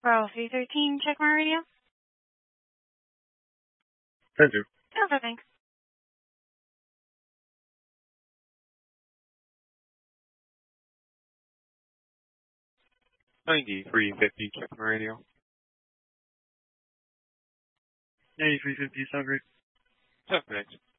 Bravo 313, check my radio. 10-2. Okay, thanks. 9350, check my radio. 9350, sound great. Check, thanks.